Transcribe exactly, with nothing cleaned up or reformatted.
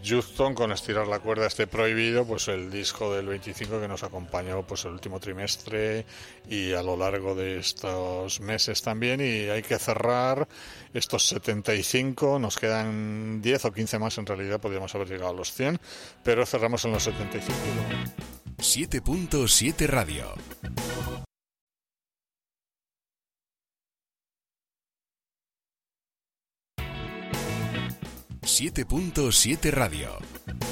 Houston con Estirar la cuerda esté prohibido, pues el disco del veinticinco que nos acompañó pues el último trimestre y a lo largo de estos meses también, y hay que cerrar estos setenta y cinco, nos quedan diez o quince más, en realidad podríamos haber llegado a los cien, pero cerramos en los setenta y cinco. siete punto siete Radio. siete punto siete Radio.